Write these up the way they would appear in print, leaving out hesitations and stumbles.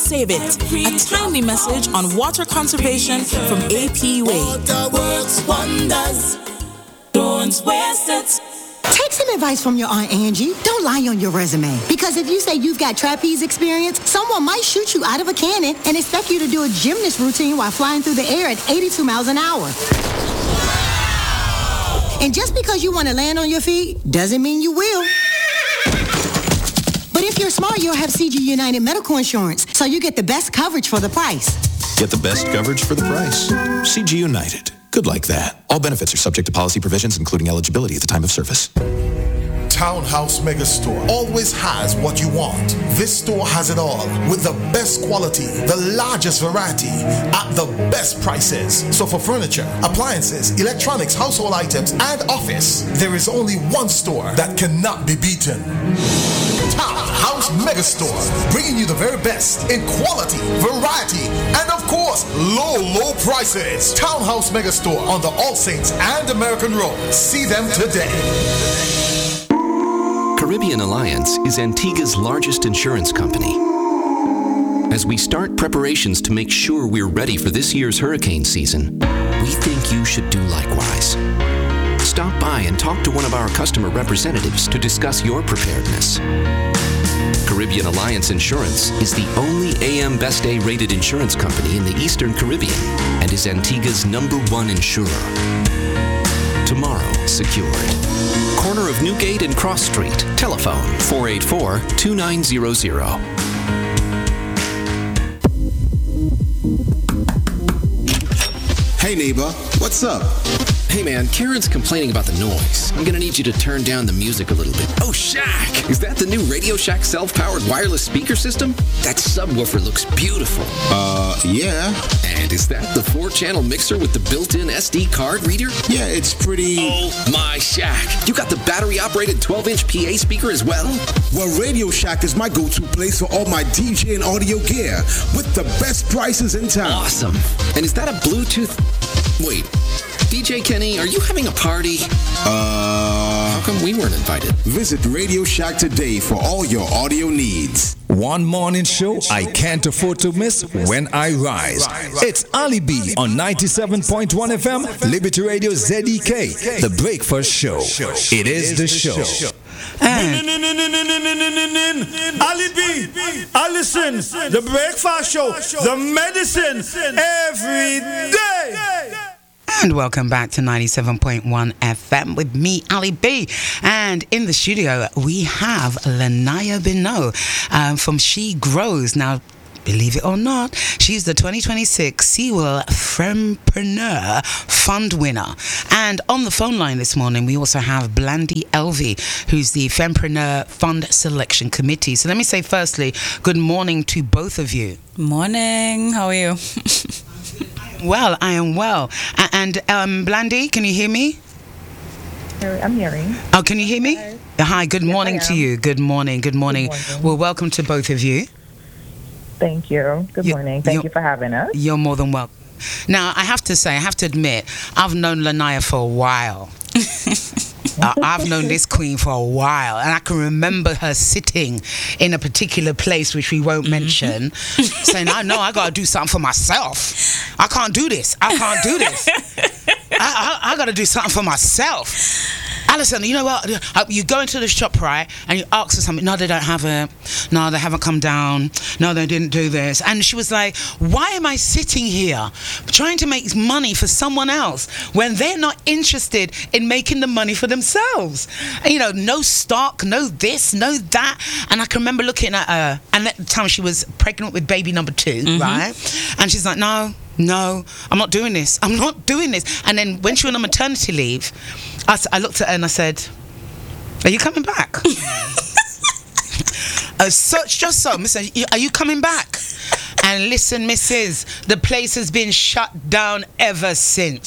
save it. A timely message on water conservation from AP Way. Water works wonders. Don't waste it. Take some advice from your Aunt Angie. Don't lie on your resume. Because if you say you've got trapeze experience, someone might shoot you out of a cannon and expect you to do a gymnast routine while flying through the air at 82 miles an hour. And just because you want to land on your feet doesn't mean you will. But if you're smart, you'll have CG United Medical Insurance, so you get the best coverage for the price. Get the best coverage for the price. CG United. Good like that. All benefits are subject to policy provisions, including eligibility at the time of service. Townhouse Megastore always has what you want. This store has it all with the best quality, the largest variety at the best prices. So for furniture, appliances, electronics, household items, and office, there is only one store that cannot be beaten. Townhouse Megastore, bringing you the very best in quality, variety, and of course, low prices. Townhouse Megastore on the All Saints and American Road. See them today. Caribbean Alliance is Antigua's largest insurance company. As we start preparations to make sure we're ready for this year's hurricane season, we think you should do likewise. Stop by and talk to one of our customer representatives to discuss your preparedness. Caribbean Alliance Insurance is the only AM Best A rated insurance company in the Eastern Caribbean and is Antigua's #1 insurer. Tomorrow secured. Corner of Newgate and Cross Street. Telephone 484-2900. Hey neighbor, what's up? Hey man, Karen's complaining about the noise. I'm gonna need you to turn down the music a little bit. Oh, Shack! Is that the new Radio Shack self-powered wireless speaker system? That subwoofer looks beautiful. Yeah. And is that the 4-channel mixer with the built-in SD card reader? Yeah, it's pretty... Oh my Shack! You got the battery-operated 12-inch PA speaker as well? Well, Radio Shack is my go-to place for all my DJ and audio gear with the best prices in town. Awesome. And is that a Bluetooth... Wait, DJ Kenny, are you having a party? How come we weren't invited? Visit Radio Shack today for all your audio needs. One morning show I can't afford to miss when I rise. It's Ali B on 97.1 FM, Liberty Radio ZEK, the Breakfast Show. It is the show. Ali B, Allison, the Breakfast Show, the medicine every day. And welcome back to 97.1 FM with me, Ali B. And in the studio, we have Lanaya Bino from She Grows. Now, believe it or not, she's the 2026 Sewell Fempreneur Fund winner. And on the phone line this morning, we also have Blandy Elvey, who's the Fempreneur Fund Selection Committee. So let me say firstly, good morning to both of you. Morning. How are you? Well, I am well. And Blandy, can you hear me? I'm hearing. Oh, can you hear me? Hi, good morning to you. Good morning. Well, welcome to both of you. Thank you. Good morning. Thank you for having us. You're more than welcome. Now, I have to admit, I've known Lanaya for a while. I've known this queen for a while, and I can remember her sitting in a particular place, which we won't mention, saying, I know I got to do something for myself. I can't do this. I got to do something for myself. Alison, you know what? You go into the shop, right, and you ask for something. No, they don't have it. No, they haven't come down. No, they didn't do this. And she was like, why am I sitting here trying to make money for someone else when they're not interested in making the money for themselves? And, you know, no stock, no this, no that. And I can remember looking at her, and at the time she was pregnant with baby number 2, right? And she's like, no, I'm not doing this. And then when she went on maternity leave, I looked at her and I said, are you coming back? Are you coming back? And listen, missus, the place has been shut down ever since.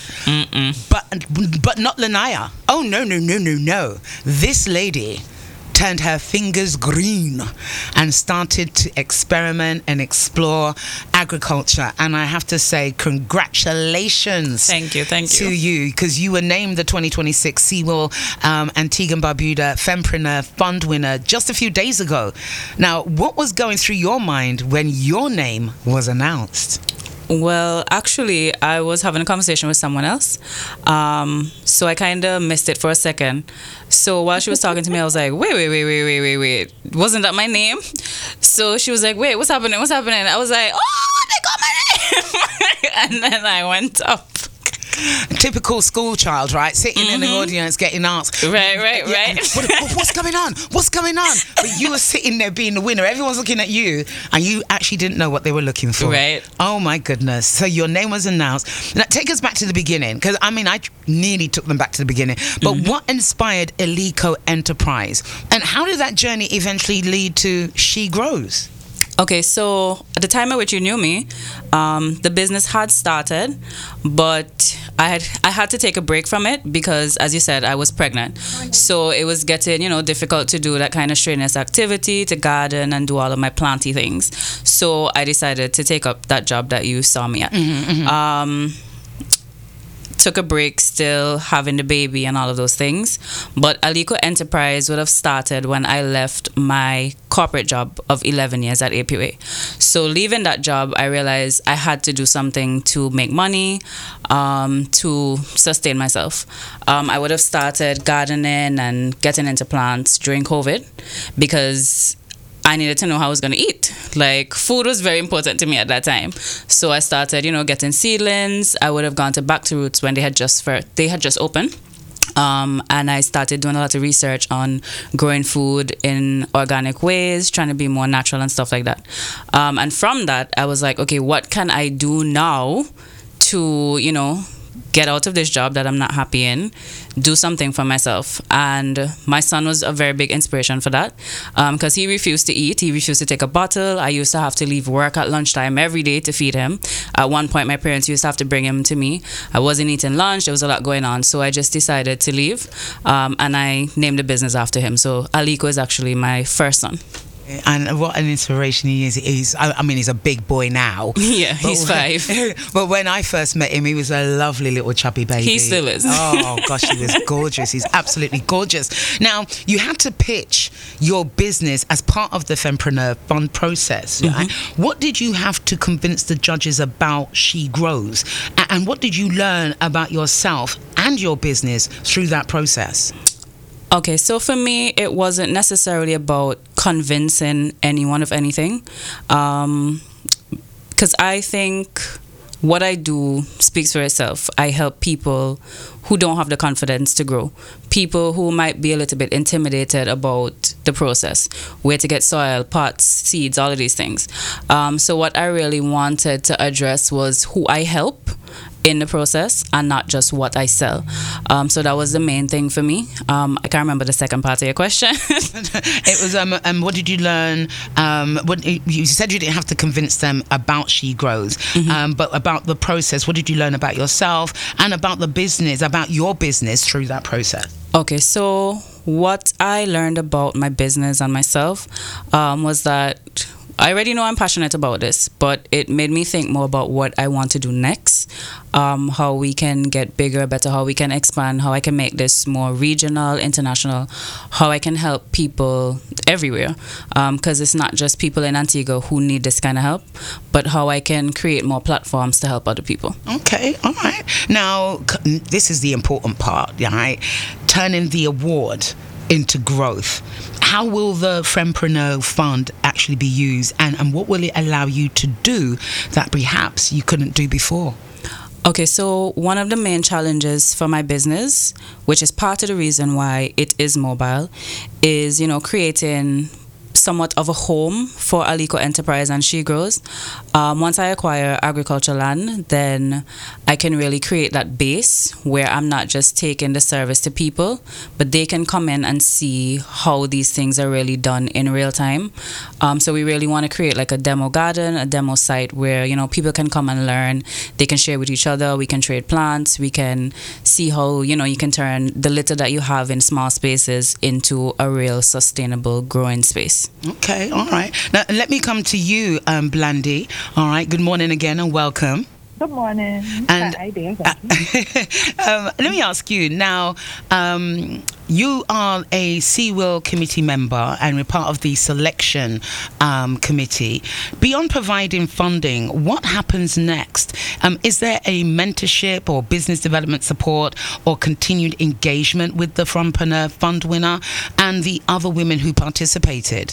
But not Lanaya. Oh, no. This lady turned her fingers green and started to experiment and explore agriculture. And I have to say, congratulations. Thank you. To you, because you were named the 2026 Sewell Antigua and Barbuda Fempreneur Fund winner just a few days ago. Now, what was going through your mind when your name was announced? Well, actually, I was having a conversation with someone else. So I kind of missed it for a second. So while she was talking to me, I was like, wait. Wasn't that my name? So she was like, wait, what's happening? I was like, oh, they got my name. And then I went up. Typical school child, right? Sitting in the audience getting asked. Right. What's going on? But you were sitting there being the winner. Everyone's looking at you, and you actually didn't know what they were looking for. Right. Oh, my goodness. So your name was announced. Now, take us back to the beginning, because, I nearly took them back to the beginning. But what inspired Alico Enterprise? And how did that journey eventually lead to She Grows? Okay, so at the time at which you knew me, the business had started, but I had to take a break from it because, as you said, I was pregnant. So it was getting, difficult to do that kind of strenuous activity, to garden and do all of my planty things. So I decided to take up that job that you saw me at. Took a break, still having the baby and all of those things. But Alico Enterprise would have started when I left my corporate job of 11 years at APUA. So leaving that job, I realized I had to do something to make money, to sustain myself. I would have started gardening and getting into plants during COVID because I needed to know how I was going to eat. Like, food was very important to me at that time. So I started, getting seedlings. I would have gone to Back to Roots when they had just opened. And I started doing a lot of research on growing food in organic ways, trying to be more natural and stuff like that. And from that, I was like, okay, what can I do now to, get out of this job that I'm not happy in, do something for myself. And my son was a very big inspiration for that because he refused to eat. He refused to take a bottle. I used to have to leave work at lunchtime every day to feed him. At one point, my parents used to have to bring him to me. I wasn't eating lunch. There was a lot going on. So I just decided to leave and I named the business after him. So Alico is actually my first son. And what an inspiration he is. He's a big boy now. Yeah, he's 5. But when I first met him, he was a lovely little chubby baby. He still is. Oh, gosh, he was gorgeous. He's absolutely gorgeous. Now, you had to pitch your business as part of the Fempreneur Fund process. Right? What did you have to convince the judges about She Grows? And what did you learn about yourself and your business through that process? Okay, so for me, it wasn't necessarily about convincing anyone of anything, because I think what I do speaks for itself. I help people who don't have the confidence to grow, people who might be a little bit intimidated about the process, where to get soil, pots, seeds, all of these things. So what I really wanted to address was who I help in the process and not just what I sell. So that was the main thing for me. I can't remember the second part of your question. It was, what did you learn? You said you didn't have to convince them about She Grows, but about the process. What did you learn about yourself and about the business, about your business through that process? Okay, so what I learned about my business and myself was that I already know I'm passionate about this, but it made me think more about what I want to do next, how we can get bigger, better, how we can expand, how I can make this more regional, international, how I can help people everywhere, because it's not just people in Antigua who need this kind of help, but how I can create more platforms to help other people. Okay, all right. Now, this is the important part, right? Turning the award into growth. How will the Fempreneur Fund actually be used, and what will it allow you to do that perhaps you couldn't do before? Okay, so one of the main challenges for my business, which is part of the reason why it is mobile, is, creating somewhat of a home for Alico Enterprise and She Grows. Once I acquire agricultural land, then I can really create that base where I'm not just taking the service to people, but they can come in and see how these things are really done in real time. So we really want to create like a demo garden, a demo site where, you know, people can come and learn. They can share with each other. We can trade plants. We can see how, you know, you can turn the litter that you have in small spaces into a real sustainable growing space. Okay, all right. Now, let me come to you, Blandy. All right, good morning again and welcome. Good morning. And Hi, dear. let me ask you now, you are a Seawell committee member and we're part of the selection committee. Beyond providing funding, what happens next? Is there a mentorship or business development support or continued engagement with the Frontpreneur Fund winner and the other women who participated?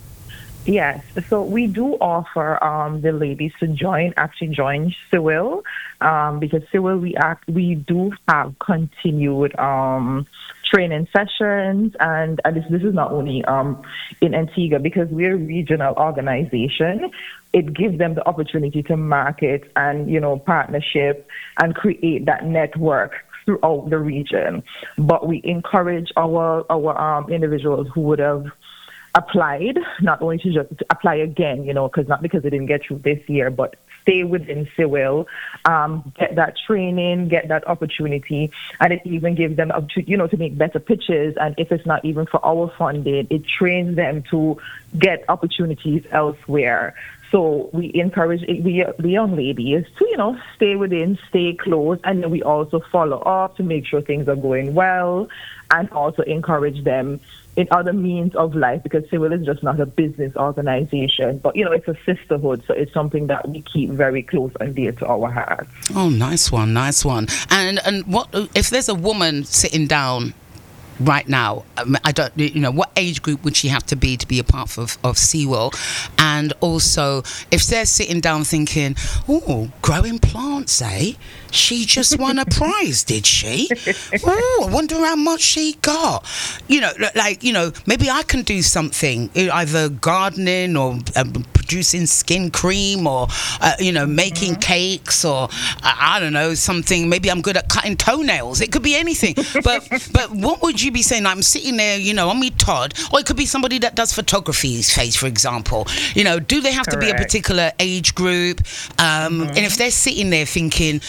Yes, so we do offer the ladies to join Seawell, because Seawell we do have continued training sessions, and this is not only in Antigua, because we're a regional organization. It gives them the opportunity to market and, you know, partnership and create that network throughout the region. But we encourage our individuals who would have applied, not only to just apply again, you know, not because they didn't get through this year, but stay within Seawell, get that training, get that opportunity, and it even gives them, you know, to make better pitches. And if it's not even for our funding, it trains them to get opportunities elsewhere. So we encourage the young ladies to, you know, stay within, stay close, and then we also follow up to make sure things are going well, and also encourage them in other means of life, because Seawell is just not a business organization, but, you know, it's a sisterhood, so it's something that we keep very close and dear to our hearts. Oh, nice one. And what if there's a woman sitting down right now? I don't, you know, what age group would she have to be a part of Seawell? And also, if they're sitting down thinking, oh, growing plants, eh? She just won a prize, did she? Oh, I wonder how much she got. You know, like, you know, maybe I can do something, either gardening or producing skin cream, or, you know, making cakes, or, I don't know, something. Maybe I'm good at cutting toenails. It could be anything. But what would you be saying? I'm sitting there, you know, I'm with Todd, or it could be somebody that does photography, for example. You know, do they have to be a particular age group? And if they're sitting there thinking,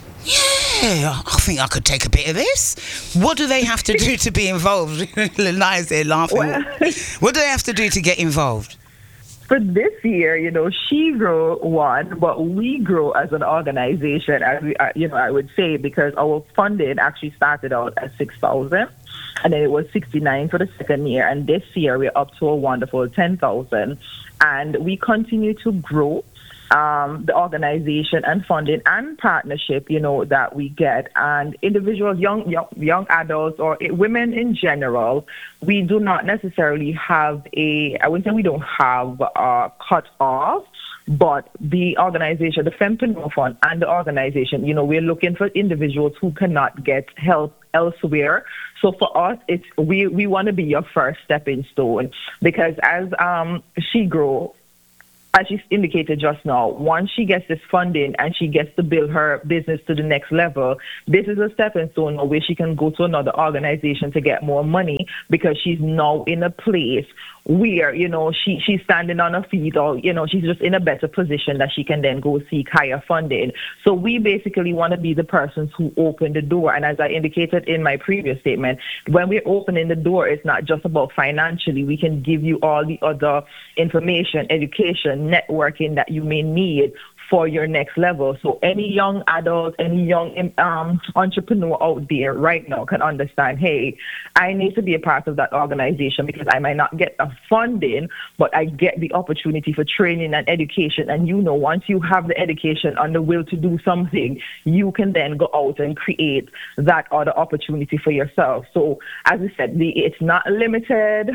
yeah, I think I could take a bit of this, what do they have to do to be involved? Lana's there laughing. Well, what do they have to do to get involved? For this year, you know, She Grow won, but we grow as an organization, as we, you know, I would say, because our funding actually started out at $6,000, and then it was $69 for the second year, and this year we're up to a wonderful $10,000, and we continue to grow the organization and funding and partnership, you know, that we get, and individuals, young adults, or women in general. We do not necessarily have I wouldn't say we don't have a cut off, but the organization, the Fempreneur Fund and the organization, you know, we're looking for individuals who cannot get help elsewhere. So for us, it's we want to be your first stepping stone, because as She Grow, as she indicated just now, once she gets this funding and she gets to build her business to the next level, this is a stepping stone where she can go to another organization to get more money, because she's now in a place where, you know, she's standing on her feet, or, you know, she's just in a better position that she can then go seek higher funding. So we basically want to be the persons who open the door. And as I indicated in my previous statement, when we're opening the door, it's not just about financially. We can give you all the other information, education, networking that you may need for your next level. So any young adult, any young entrepreneur out there right now can understand, hey, I need to be a part of that organization, because I might not get the funding, but I get the opportunity for training and education. And, you know, once you have the education and the will to do something, you can then go out and create that other opportunity for yourself. So as I said, it's not limited.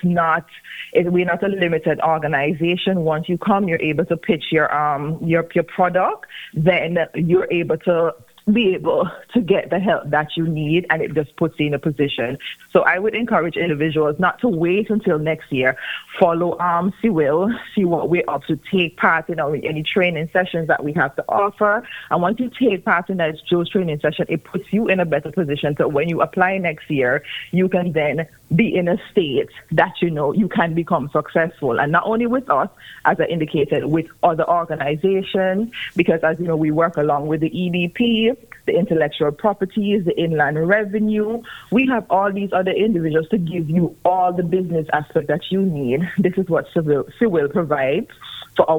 We're not a limited organization. Once you come, you're able to pitch your product, then you're able to be able to get the help that you need, and it just puts you in a position. So I would encourage individuals not to wait until next year. Follow CWIL, see what we're up to, take part in any training sessions that we have to offer. And once you take part in that Joe's training session, it puts you in a better position. So when you apply next year, you can then be in a state that you can become successful. And not only with us, as I indicated, with other organizations, because as you know, we work along with the EDP, the intellectual properties, the inland revenue. We have all these other individuals to give you all the business aspect that you need. This is what CWIL provides for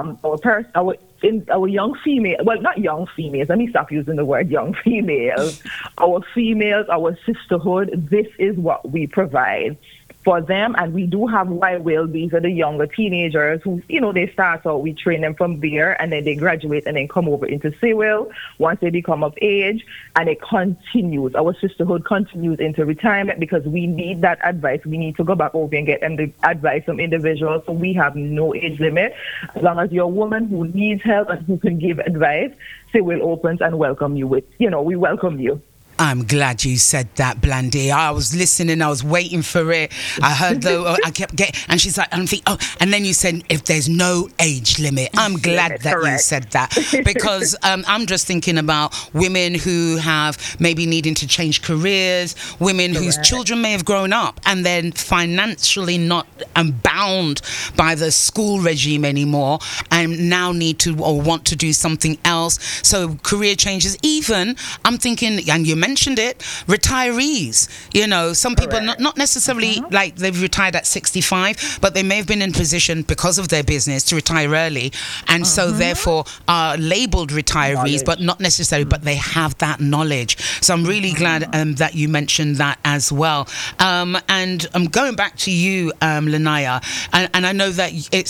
our young female, well, not young females, let me stop using the word young females. Our females, our sisterhood, this is what we provide for them. And we do have YWIL. These are the younger teenagers who, they start out, we train them from there, and then they graduate and then come over into CWIL once they become of age, and it continues. Our sisterhood continues into retirement because we need that advice. We need to go back over and get them the advice from individuals. So we have no age limit. As long as you're a woman who needs help and who can give advice, CWIL opens and welcome you we welcome you. I'm glad you said that, Blandy. I was listening, I was waiting for it. I heard I kept getting, and she's like, and then you said, if there's no age limit. I'm glad that you said that, because I'm just thinking about women who have maybe needing to change careers, women whose children may have grown up and then financially not bound by the school regime anymore, and now need to or want to do something else. So career changes. Even I'm thinking, and you mentioned it, retirees. Some people not necessarily like they've retired at 65, but they may have been in position because of their business to retire early, and so therefore are labeled retirees, but not necessarily, but they have that knowledge. So I'm really glad that you mentioned that as well. And I'm going back to you, Lanaya, and I know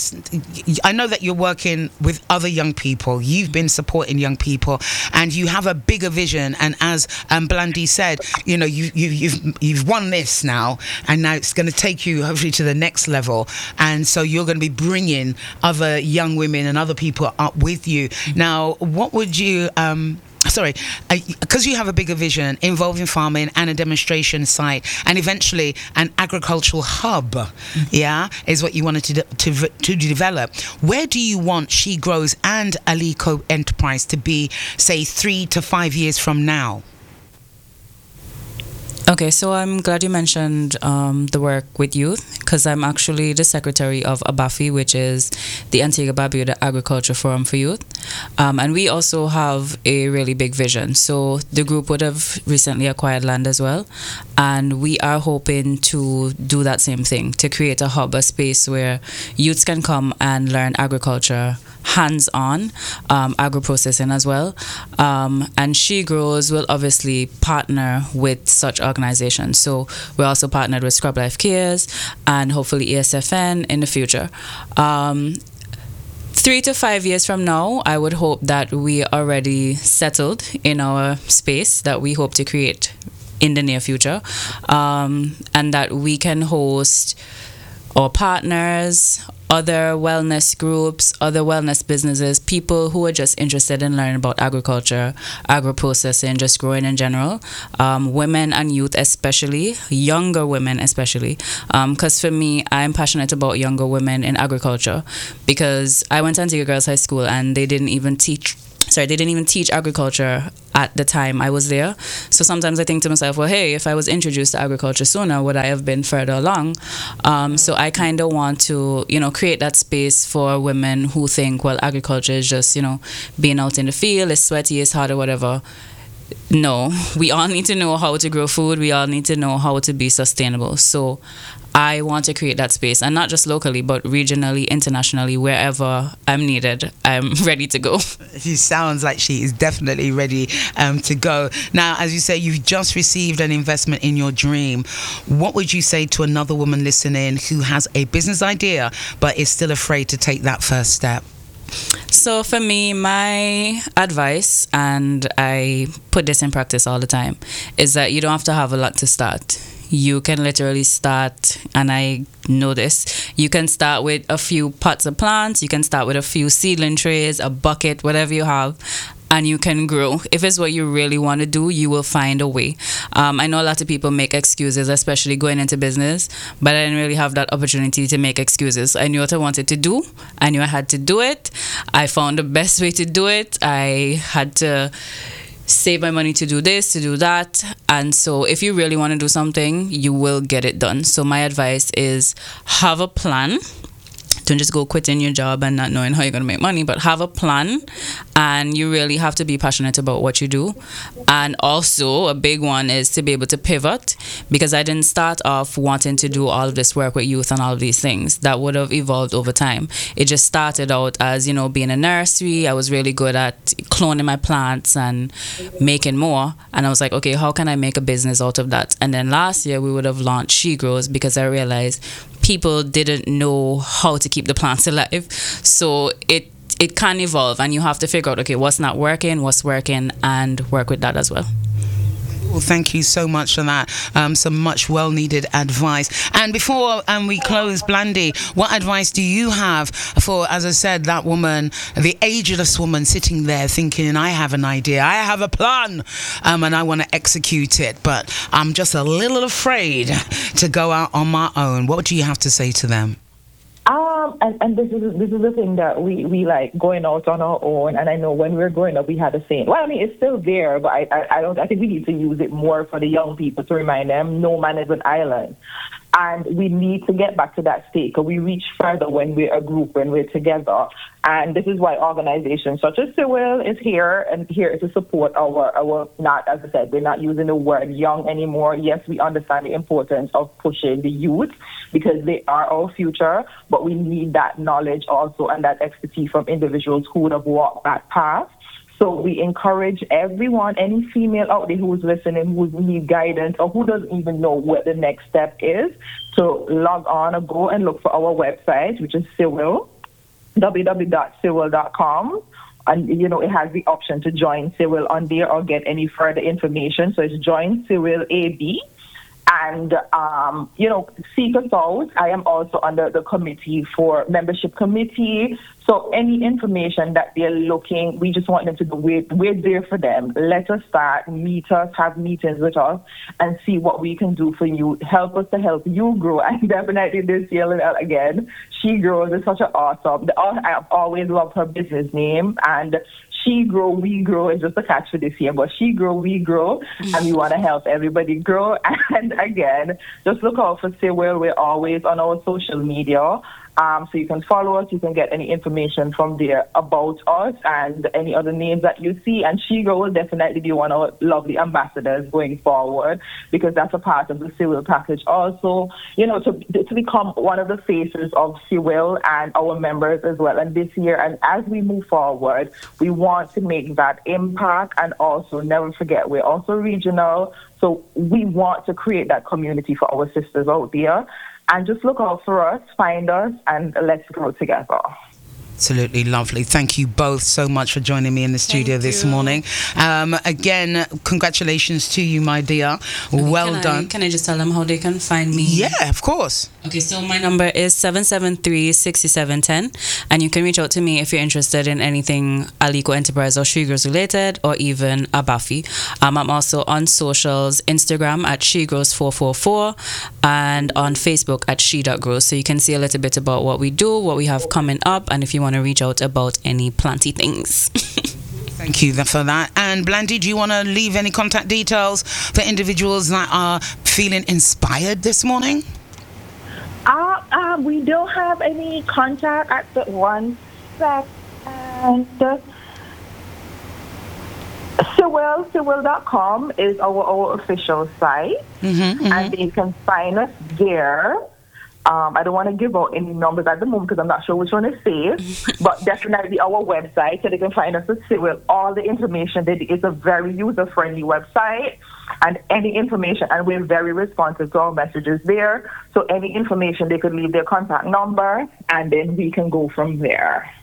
that you're working with other young people. You've been supporting young people, and you have a bigger vision. And as Blandy said, you've won this now, and now it's going to take you hopefully to the next level. And so you're going to be bringing other young women and other people up with you. Now, what would you because you have a bigger vision involving farming and a demonstration site and eventually an agricultural hub, is what you wanted to develop. Where do you want She Grows and Aliko Enterprise to be, say, 3 to 5 years from now? Okay, so I'm glad you mentioned the work with youth, because I'm actually the secretary of ABAFI, which is the Antigua Barbuda Agriculture Forum for Youth. And we also have a really big vision. So the group would have recently acquired land as well. And we are hoping to do that same thing, to create a hub, a space where youths can come and learn agriculture hands-on, agro-processing as well. And She Grows will obviously partner with such organizations. So we're also partnered with Scrub Life Cares and hopefully ESFN in the future. 3 to 5 years from now, I would hope that we are already settled in our space that we hope to create in the near future, and that we can host our partners, other wellness groups, other wellness businesses, people who are just interested in learning about agriculture, agro-processing, just growing in general, women and youth especially, younger women especially, because for me, I'm passionate about younger women in agriculture, because I went to Antigua Girls High School and they didn't even teach agriculture at the time I was there. So sometimes I think to myself, well, hey, if I was introduced to agriculture sooner, would I have been further along? So I kind of want to, create that space for women who think, well, agriculture is just, being out in the field, it's sweaty, it's hard or whatever. No, we all need to know how to grow food. We all need to know how to be sustainable. So I want to create that space, and not just locally, but regionally, internationally, wherever I'm needed, I'm ready to go. She sounds like she is definitely ready to go. Now, as you say, you've just received an investment in your dream. What would you say to another woman listening who has a business idea, but is still afraid to take that first step? So for me, my advice, and I put this in practice all the time, is that you don't have to have a lot to start. You can literally start, and I know this, you can start with a few pots of plants, you can start with a few seedling trays, a bucket, whatever you have, and you can grow. If it's what you really want to do, you will find a way. I know a lot of people make excuses, especially going into business, but I didn't really have that opportunity to make excuses. I knew what I wanted to do. I knew I had to do it. I found the best way to do it. I had to save my money to do this, to do that. And so if you really want to do something, you will get it done. So my advice is have a plan. Don't just go quitting your job and not knowing how you're going to make money, but have a plan, and you really have to be passionate about what you do. And also a big one is to be able to pivot, because I didn't start off wanting to do all of this work with youth and all of these things. That would have evolved over time. It just started out as, you know, being a nursery. I was really good at cloning my plants and making more, and I was like, okay, how can I make a business out of that? And then last year we would have launched She Grows, because I realized people didn't know how to keep the plants alive. So it can evolve, and you have to figure out, okay, what's not working, what's working, and work with that as well. Well, thank you so much for that. Some much well-needed advice. And before we close, Blandy, what advice do you have for, as I said, that woman, the ageless woman sitting there thinking, I have an idea, I have a plan, and I want to execute it, but I'm just a little afraid to go out on my own. What do you have to say to them? And this is the thing that we like going out on our own. And I know when we were growing up, we had a saying. Well, I mean, it's still there, but I think we need to use it more for the young people to remind them no man is an island. And we need to get back to that state, because we reach further when we're a group, when we're together. And this is why organizations such as Sewell is here, and here to support our not, as I said, we're not using the word young anymore. Yes, we understand the importance of pushing the youth, because they are our future, but we need that knowledge also and that expertise from individuals who would have walked that path. So we encourage everyone, any female out there who's listening, who needs guidance or who doesn't even know what the next step is, to log on or go and look for our website, which is Sewell, www.sewell.com. And, you know, it has the option to join Sewell on there or get any further information. So it's Join Sewell AB. And, you know, seek us out. I am also under the committee for membership committee. So any information that they're looking, we just want them to do. We're there for them. Let us start, meet us, have meetings with us, and see what we can do for you. Help us to help you grow. And definitely this year, again, She Grows is such an awesome. I've always loved her business name. And She Grow, We Grow is just a catch for this year, but She Grow, We Grow, and we want to help everybody grow. And again, just look out for Sewell. We're always on our social media. So you can follow us, you can get any information from there about us and any other names that you see. And She Grow will definitely be one of our lovely ambassadors going forward, because that's a part of the Sewell package also, you know, to become one of the faces of Sewell and our members as well. And this year, and as we move forward, we want to make that impact. And also, never forget, we're also regional. So we want to create that community for our sisters out there. And just look out for us, find us, and let's grow together. Absolutely lovely. Thank you both so much for joining me in the studio this morning. Again, congratulations to you, my dear. Well done. Can I just tell them how they can find me? Yeah, of course. Okay, so my number is 773-6710, and you can reach out to me if you're interested in anything Aliko Enterprise or She Grows related, or even Abafi. I'm also on socials, Instagram at SheGrows444, and on Facebook at She.Grows, so you can see a little bit about what we do, what we have coming up, and if you want to reach out about any planty things. Thank you for that. And Blandy, do you want to leave any contact details for individuals that are feeling inspired this morning? We don't have any contact at the one second. Sewell.com is our official site, and you can find us there. I don't want to give out any numbers at the moment because I'm not sure which one is safe, but definitely our website, so they can find us at Sewell. All the information, it's a very user-friendly website, and any information, and we're very responsive to our messages there, so any information, they could leave their contact number, and then we can go from there.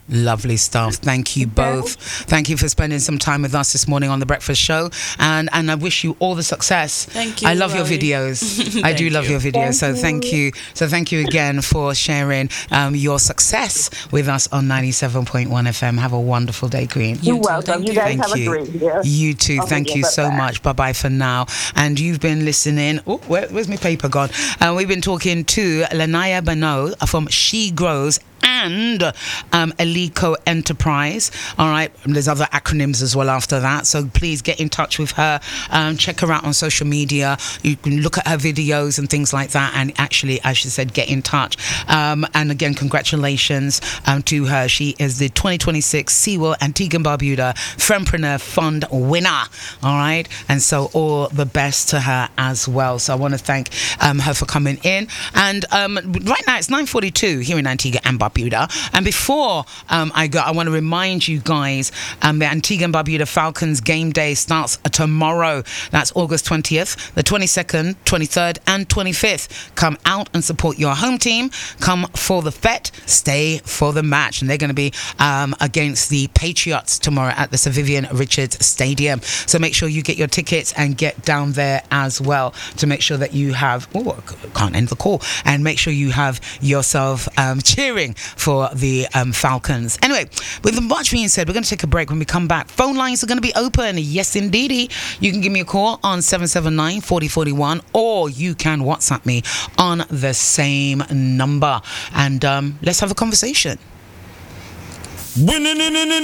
Lovely stuff. Thank you both. Thank you for spending some time with us this morning on The Breakfast Show. And I wish you all the success. Thank you. I love your videos. I do love your videos. So thank you. So thank you again for sharing your success with us on 97.1 FM. Have a wonderful day, Queen. You're welcome. You guys have a great year. You too. Thank you so much. Bye-bye for now. And you've been listening. Oh, where's my paper gone? We've been talking to Lanaya Bano from She Grows and Alico Enterprise. All right, there's other acronyms as well after that, so please get in touch with her. Check her out on social media. You can look at her videos and things like that, and actually, as she said, get in touch. And again, congratulations to her. She is the 2026 SeaWorld Antigua and Barbuda Fempreneur Fund winner. All right, and so all the best to her as well. So I want to thank her for coming in. And right now it's 9:42 here in Antigua and Barbuda. And before I go, I want to remind you guys the Antigua and Barbuda Falcons game day starts tomorrow. That's August 20th, the 22nd, 23rd and 25th. Come out and support your home team. Come for the fet, stay for the match. And they're going to be against the Patriots tomorrow at the Sir Vivian Richards Stadium. So make sure you get your tickets and get down there as well to make sure that you have, I can't end the call, and make sure you have yourself cheering for the Falcons. Anyway, with much being said, we're going to take a break. When we come back, phone lines are going to be open. Yes, indeedy. You can give me a call on 779-4041, or you can WhatsApp me on the same number. And let's have a conversation. Winning,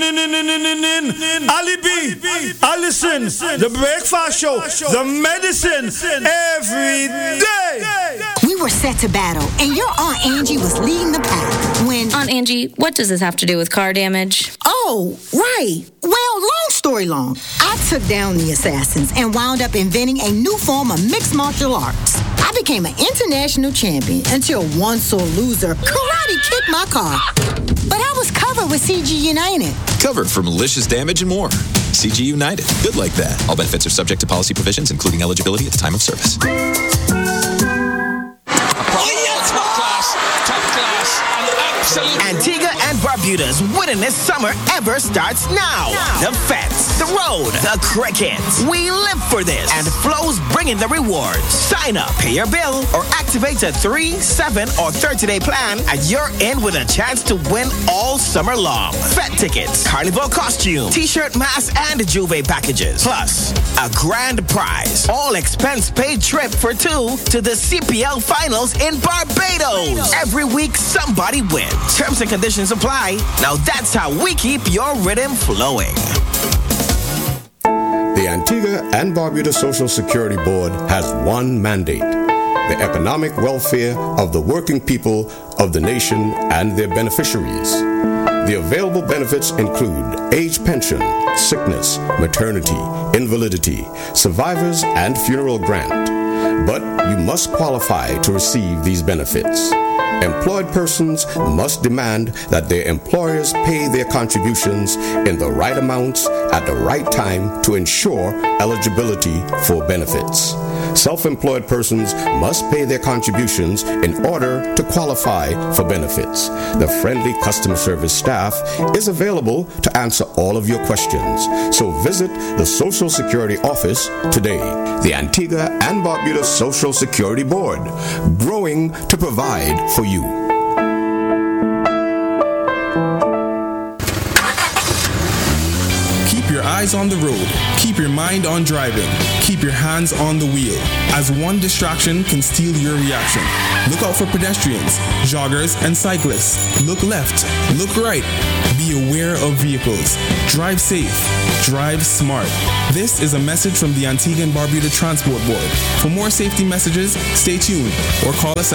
Ali B, Allison, the breakfast show, the medicine, every day. We were set to battle, and your Aunt Angie was leading the pack when... Aunt Angie, what does this have to do with car damage? Oh, right. Well, long story long, I took down the assassins and wound up inventing a new form of mixed martial arts. I became an international champion until one sore loser karate kicked my car. But I was covered with CG United. Covered for malicious damage and more. CG United. Good like that. All benefits are subject to policy provisions, including eligibility at the time of service. Antigua and Barbuda's winningest summer ever starts now. The Fets, the road, the cricket. We live for this, and Flo's bringing the rewards. Sign up, pay your bill, or activate a 3, 7, or 30-day plan, and you're in with a chance to win all summer long. Fet tickets, carnival costume, t-shirt, mask, and Juve packages. Plus, a grand prize. All expense-paid trip for 2 to the CPL finals in Barbados. Every week, somebody wins. Terms and conditions apply. Now that's how we keep your rhythm flowing. The Antigua and Barbuda Social Security Board has one mandate: the economic welfare of the working people of the nation and their beneficiaries. The available benefits include age pension, sickness, maternity, invalidity, survivors, and funeral grant. But you must qualify to receive these benefits. Employed persons must demand that their employers pay their contributions in the right amounts at the right time to ensure eligibility for benefits. Self-employed persons must pay their contributions in order to qualify for benefits. The friendly customer service staff is available to answer all of your questions. So visit the Social Security Office today. The Antigua and Barbuda Social Security Board, growing to provide for you. Keep your eyes on the road. Keep your mind on driving. Keep your hands on the wheel, as one distraction can steal your reaction. Look out for pedestrians, joggers, and cyclists. Look left, look right. Be aware of vehicles. Drive safe. Drive smart. This is a message from the Antigua and Barbuda Transport Board. For more safety messages, stay tuned or call us at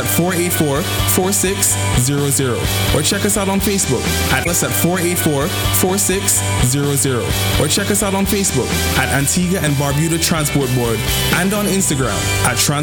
484-4600 or check us out on Facebook at us at 484-4600 or check us out on Facebook at Antigua and Barbuda Transport Board and on Instagram at